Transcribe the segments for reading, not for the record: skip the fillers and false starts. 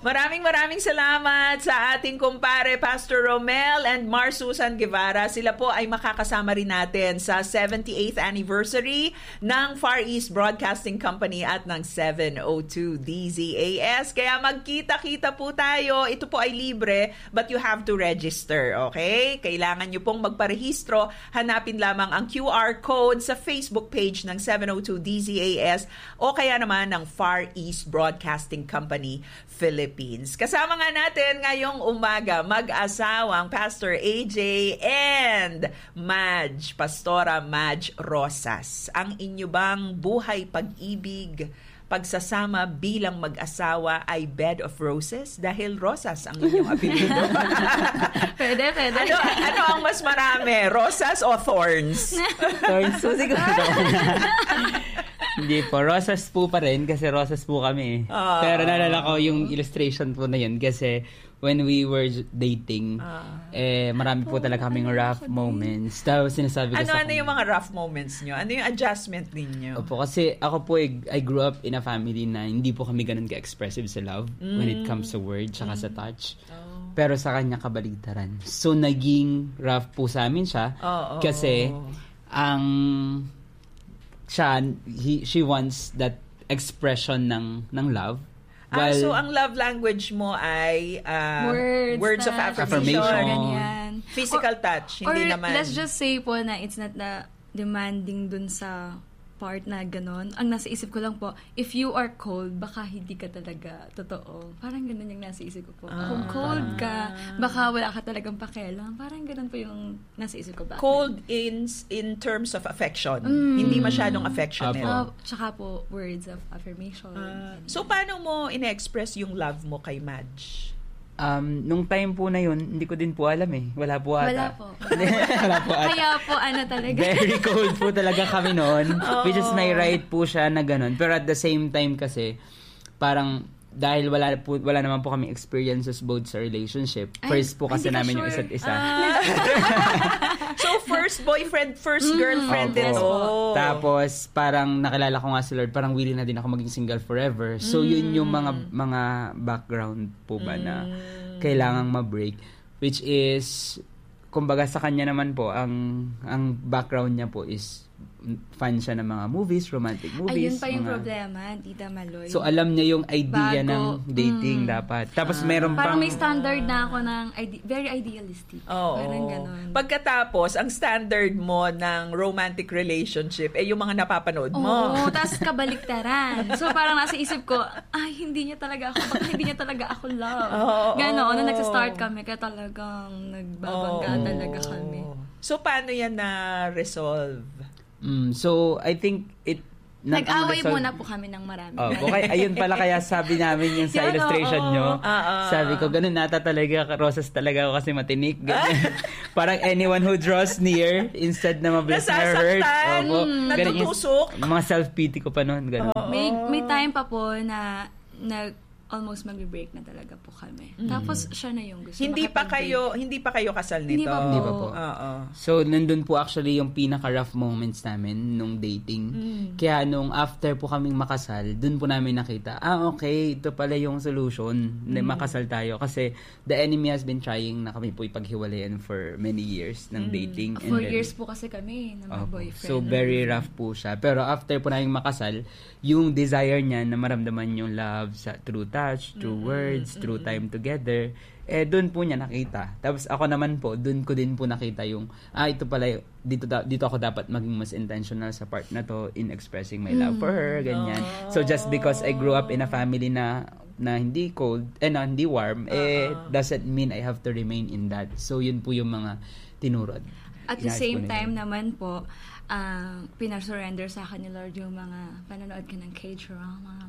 Maraming salamat sa ating kumpare Pastor Romel and Mar Susan Guevara. Sila po ay makakasama rin natin sa 78th anniversary ng Far East Broadcasting Company at ng 702 DZAS. Kaya magkita-kita po tayo. Ito po ay libre but you have to register, okay? Kailangan nyo pong magparehistro. Hanapin lamang ang QR code sa Facebook page ng 702 DZAS o kaya naman ng Far East Broadcasting Company Philippines. Kasama nga natin ngayong umaga mag-asawang Pastor AJ and Madge, Pastora Madge Rosas. Ang inyo bang buhay pag-ibig, pagsasama bilang mag-asawa ay bed of roses? Dahil rosas ang inyong apelido. Pwede. Ano ang mas marami? Rosas o thorns? Thorns po siguro. Hindi po, rosas po pa rin kasi rosas po kami. Pero naalala ko yung illustration po na yun kasi when we were dating, marami po talaga kaming rough moments. Tapos sinasabi ko ano yung mga rough moments nyo? Ano yung adjustment ninyo? Opo, kasi ako po, I grew up in a family na hindi po kami ganun ka-expressive sa love when it comes to words tsaka sa touch. Pero sa kanya kabaligtaran. So, naging rough po sa amin siya kasi she wants that expression ng love. So ang love language mo ay words of affirmation. Physical touch, hindi naman. Let's just say po na it's not na demanding dun sa part na ganon. Ang nasa isip ko lang po, if you are cold, baka hindi ka talaga totoo. Parang ganon yung nasa isip ko po. Kung cold ka, baka wala ka talagang pakialam. Parang ganon po yung nasa isip ko. Bakit? Cold in terms of affection. Hindi masyadong affectionate. Tsaka po, words of affirmation. So, paano mo ine-express yung love mo kay Madge? Nung time po na yun, hindi ko din po alam eh. Wala po ata. Wala po ata. Kaya po, talaga. Very cold po talaga kami noon. Which is my right po siya na ganun. Pero at the same time kasi, parang, dahil wala naman po kami experiences both sa relationship. First po kasi namin yung isa't isa. So, first boyfriend, first girlfriend din. Tapos, parang nakilala ko nga si Lord, parang willing na din ako maging single forever. So, yun yung mga background po ba na kailangang ma-break. Which is, kumbaga sa kanya naman po, ang background niya po is fan siya ng mga movies, romantic movies. Ayun pa yung problema, Tita Maloy. So, alam niya yung idea ng dating dapat. Tapos, meron parang may standard na ako ng very idealistic. Parang ganun. Pagkatapos, ang standard mo ng romantic relationship, yung mga napapanood mo. Tapos kabaliktaran. So, parang nasa isip ko, hindi niya talaga ako love. Gano'n, nung nagsa-start kami, kaya talagang nagbabangga talaga kami. So, paano yan na-resolve? So, I think nag-away muna po kami ng marami. Okay, ayun pala kaya sabi namin yung sa illustration nyo. Sabi ko, ganun nata talaga, rosas talaga ako kasi matinik. Parang anyone who draws near instead na mabless na hurt. Natutusok. Mga self-pity ko pa noon. May time pa po na almost mag-break na talaga po kami. Tapos siya na yung gusto. Hindi pa kayo kasal nito. Hindi pa po. So nandun po actually yung pinaka rough moments namin nung dating. Kaya nung after po kaming makasal, dun po namin nakita, okay, ito pala yung solution na makasal tayo kasi the enemy has been trying na kami po ipaghiwalayan for many years ng dating. 4 years po kasi kami na mag-boyfriend. So very rough po siya. Pero after po namin makasal, yung desire niya na maramdaman yung love through touch, through words, through time together, doon po niya nakita. Tapos ako naman po, doon ko din po nakita yung, ito pala, dito ako dapat maging mas intentional sa part na to in expressing my love for her, ganyan. So just because I grew up in a family na hindi cold, hindi warm, doesn't mean I have to remain in that. So yun po yung mga tinurod. At the same time naman po, pinasurrender sa akin ni Lord yung mga panonood ka ng K-drama.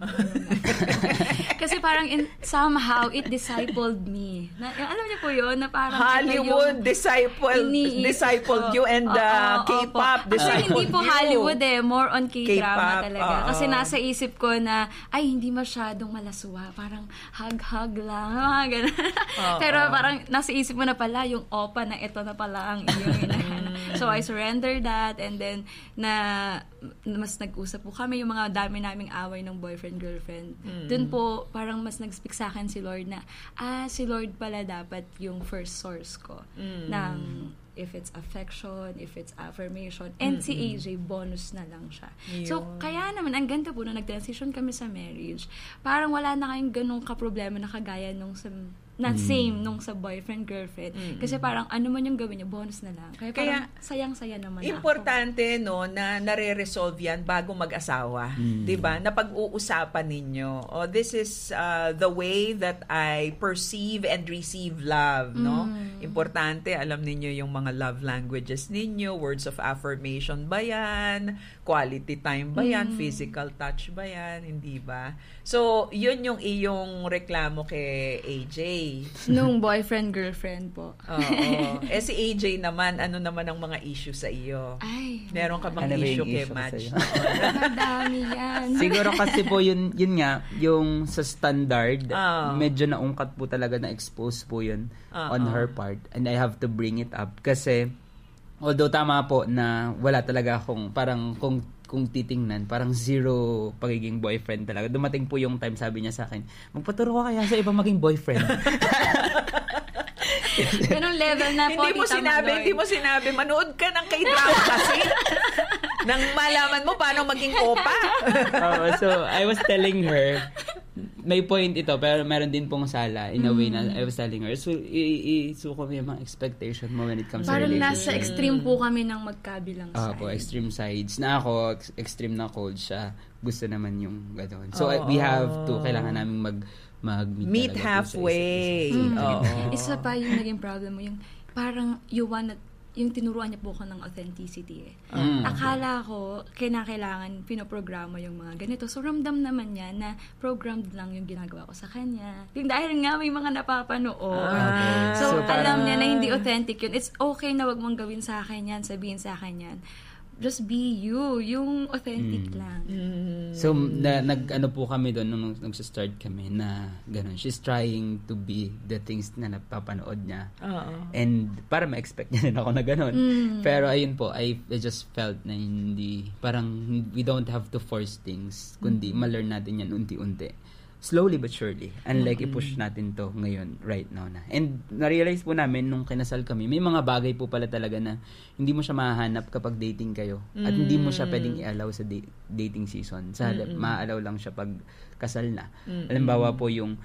Kasi parang somehow it discipled me. Alam niyo po yun? Na parang Hollywood discipled you and K-pop discipled you. Hindi po Hollywood More on K-drama talaga. Kasi nasa isip ko na, hindi masyadong malaswa. Parang hug-hug lang. Pero parang nasa isip mo na pala yung opa na ito na pala ang iyong hinahanap. So I surrendered that, and then mas nag-usap po kami, yung mga dami naming away ng boyfriend-girlfriend. Dun po, parang mas nag-speak sa akin si Lord na, si Lord pala dapat yung first source ko ng if it's affection, if it's affirmation. And si AJ, bonus na lang siya. So, kaya naman, ang ganda po, nung nag-transition kami sa marriage, parang wala na kayong ganong kaproblema na kagaya nung same nung sa boyfriend-girlfriend. Kasi parang ano man yung gawin niya, bonus na lang. Kaya parang sayang-saya naman importante, no, na nare-resolve yan bago mag-asawa. Diba? Na pag-uusapan ninyo. This is the way that I perceive and receive love, no? Importante, alam ninyo yung mga love languages ninyo, words of affirmation ba yan? Quality time ba yan? Physical touch ba yan? Hindi ba? So, yun yung iyong reklamo kay AJ. Nung boyfriend-girlfriend po. Oo. Si AJ naman, ano naman ang mga issue sa iyo? Meron ka bang issue kay Match? Madami yan. Siguro kasi po yun nga, yung sa standard, medyo naungkat po talaga, na-expose po yun on her part. And I have to bring it up. Kasi, although tama po na wala talaga akong, parang kung titingnan, parang zero pagiging boyfriend talaga. Dumating po yung time, sabi niya sa akin, magpaturo ka kaya sa iba maging boyfriend. Ganong level na po, Hindi mo sinabi, manood ka ng K-drama kasi. Nang malaman mo paano maging opa. So, I was telling her, may point ito, pero meron din pong sala in a way na I was telling her. So, isuko mo yung mga expectation mo when it comes parang to relationship. Parang nasa extreme po kami ng magkabilang side. Po, extreme sides. Na ako, extreme na cold siya. Gusto naman yung gano'n. So, we have to, kailangan namin mag-meet halfway. Isa pa yung naging problem mo, yung parang yung tinuruan niya po ko ng authenticity Akala ko, kailangan pinoprograma yung mga ganito. So, ramdam naman niya na programmed lang yung ginagawa ko sa kanya. Yung dahil nga may mga napapanood. So, alam niya na hindi authentic yun. It's okay na wag mong gawin sa akin yan, sabihin sa akin yan. Just be you. Yung authentic lang. So, nag-ano po kami doon nung nag-start kami na gano'n. She's trying to be the things na napapanood niya. And para ma-expect niya rin ako na gano'n. Pero ayun po, I just felt na hindi, parang we don't have to force things, kundi ma-learn natin yan unti-unti. Slowly but surely. Unlike i-push natin to ngayon, right now na. And na-realize po namin nung kinasal kami, may mga bagay po pala talaga na hindi mo siya mahanap kapag dating kayo. At hindi mo siya pwedeng i-allow sa dating season. Sa ma-allow lang siya pag kasal na. Halimbawa po yung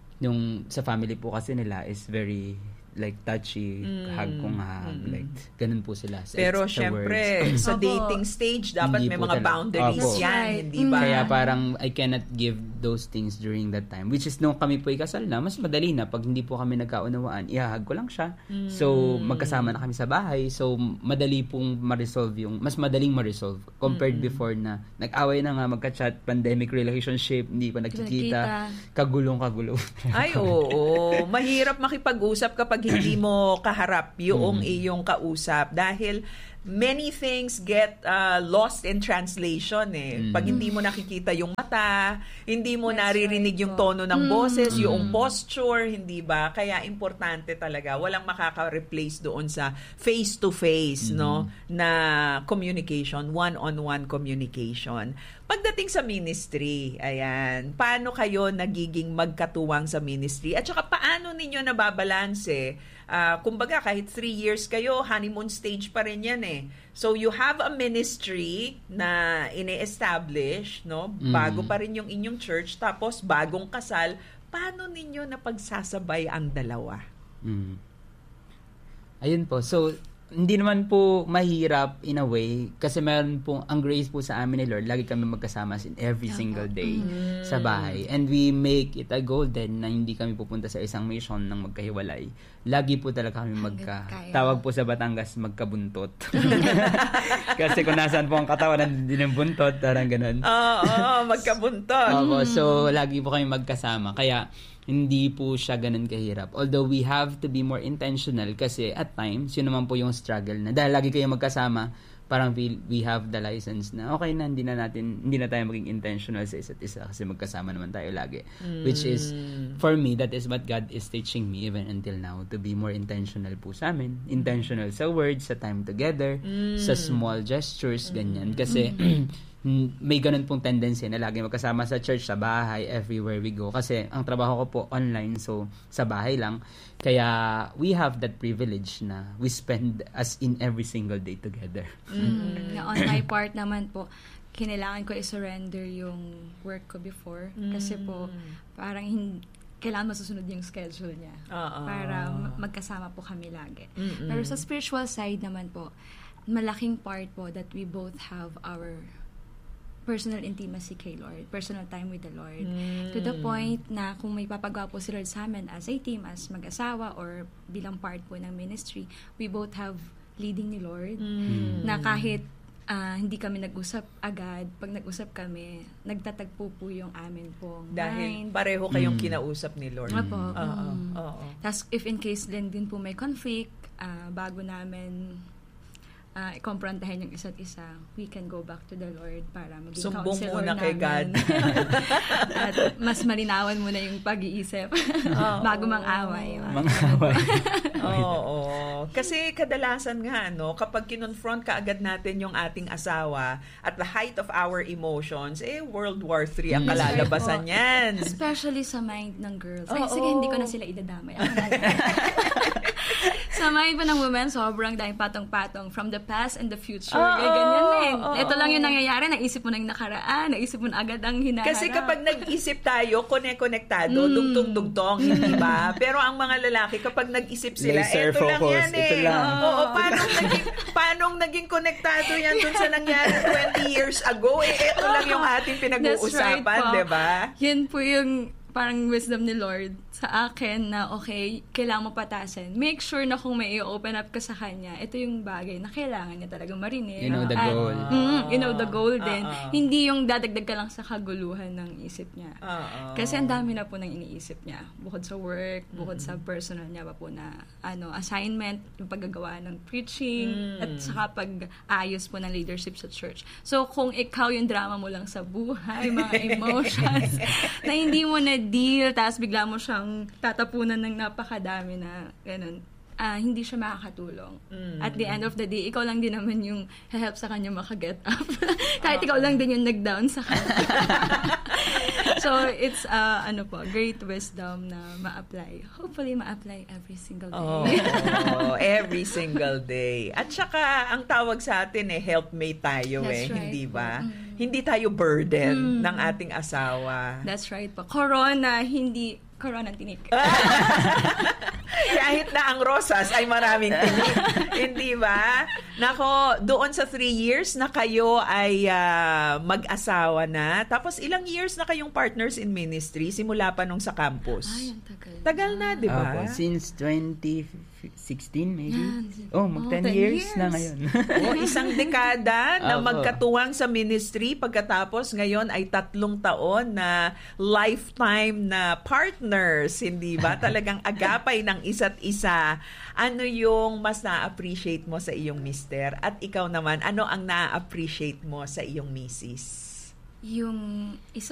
sa family po kasi nila is very like touchy, hug kung hug, like ganun po sila. Pero syempre, sa dating stage, dapat may mga boundaries yan, hindi ba? Kaya parang I cannot give those things during that time. Which is nung kami po ikasal na, mas madali na. Pag hindi po kami nagkaunawaan, ihahag ko lang siya. So, magkasama na kami sa bahay. So, madali pong mas madaling ma-resolve compared before na nag-away na nga, magka-chat, pandemic relationship, hindi pa nagkikita, kagulong-kagulo. Ay, oo. Mahirap makipag-usap kapag hindi mo kaharap yung iyong kausap dahil many things get lost in translation Pag hindi mo nakikita yung mata, hindi mo naririnig yung tono ng boses, yung posture, hindi ba? Kaya importante talaga, walang makaka-replace doon sa face-to-face, no, na communication, one-on-one communication. Pagdating sa ministry, ayan, paano kayo nagiging magkatuwang sa ministry? At saka paano ninyo nababalanse? Kumbaga, kahit 3 years kayo, honeymoon stage pa rin yan So, you have a ministry na ine-establish, no? Bago pa rin yung inyong church, tapos bagong kasal. Paano ninyo napagsasabay ang dalawa? Ayun po. So, hindi naman po mahirap in a way kasi meron po ang grace po sa amin ni Lord. Lagi kami magkasama in every single day sa bahay. And we make it a goal then na hindi kami pupunta sa isang mission nang magkahiwalay. Lagi po talaga kami tawag po sa Batangas, magkabuntot. Kasi kung nasaan po ang katawan, nandun yung buntot, parang ganun. Magkabuntot. So, lagi po kami magkasama. Kaya, hindi po siya ganun kahirap. Although we have to be more intentional kasi at times, yun naman po yung struggle na dahil lagi kayo magkasama, parang we have the license na okay na, hindi na tayo maging intentional sa isa't isa kasi magkasama naman tayo lagi. Which is, for me, that is what God is teaching me even until now, to be more intentional po sa amin. Intentional sa words, sa time together, sa small gestures, ganyan. Kasi, may ganun pong tendency na lagi magkasama sa church, sa bahay, everywhere we go. Kasi ang trabaho ko po online, so sa bahay lang. Kaya we have that privilege na we spend as in every single day together. On my part naman po, kinailangan ko i-surrender yung work ko before. Kasi po, parang kailangan masusunod yung schedule niya. Para magkasama po kami lagi. Pero sa spiritual side naman po, malaking part po that we both have our personal intimacy kay Lord, personal time with the Lord. To the point na kung may papagawa po si Lord sa amin as a team, as mag-asawa, or bilang part po ng ministry, we both have leading ni Lord. Na kahit hindi kami nag-usap agad, pag nag-usap kami, nagtatagpo po yung amin pong dahil mind. Pareho kayong kinausap ni Lord. Opo. Oo. Tapos if in case din po may conflict, bago namin i-confrontahin yung isa't isa, we can go back to the Lord para maging sumbong counselor muna kay God. At mas malinawan muna yung pag-iisip bago mang-away. Oo. Kasi kadalasan nga, kapag kinonfront ka agad natin yung ating asawa at the height of our emotions, World War III ang kalalabasan yan. Especially sa mind ng girls. Sige, hindi ko na sila idadamay. Ako na lang. Sa mind pa ng women, sobrang daming patong-patong from the past and the future. Ganyan ito lang yung nangyayari. Naisip mo na yung nakaraan. Naisip mo na agad ang hinaharap. Kasi kapag nag-isip tayo, konektado, dugtong-dugtong, hindi ba? Pero ang mga lalaki, kapag nag-isip sila, laser eto focus, lang yan ito lang. Oo, paano naging konektado yan dun sa nangyari 20 years ago? Eto lang yung ating pinag-uusapan, right, diba? Yan po yung parang wisdom ni Lord sa akin na okay, kailangan mo patasin. Make sure na kung may i-open up ka sa Kanya, ito yung bagay na kailangan niya talagang marinig. You know the goal. You know the goal din. Hindi yung dadagdag ka lang sa kaguluhan ng isip niya. Kasi ang dami na po nang iniisip niya. Bukod sa work, bukod sa personal niya pa po na assignment, yung paggagawa ng preaching, at saka pag-ayos po ng leadership sa church. So, kung ikaw yung drama mo lang sa buhay, mga emotions, na hindi mo na deal, tapos bigla mo siyang tatapunan ng napakadami na ganun, hindi siya makakatulong. At the end of the day, ikaw lang din naman yung help sa kanya makaget up. Kahit ikaw lang din yung nag-down sa kanya. So, it's great wisdom na ma-apply. Hopefully, ma-apply every single day. Every single day. At saka, ang tawag sa atin helpmate tayo. That's right. Hindi ba? Hindi tayo burden ng ating asawa. That's right po. Corona ang tinik. Kahit na ang rosas ay maraming tinik. Hindi ba? Nako, doon sa 3 years na kayo ay mag-asawa na. Tapos ilang years na kayong partners in ministry simula pa nung sa campus? Ay, ang tagal. Tagal na, di ba? Since 2016 maybe. Mag 10 10 years na years. ngayon. Isang dekada na Opo. magkatuwang sa ministry, pagkatapos ngayon ay 3 taon na lifetime na partners, hindi ba? Talagang agapay ng isa't isa. Ano yung mas na-appreciate mo sa iyong mister? At ikaw naman, ano ang na-appreciate mo sa iyong misis? Yung isa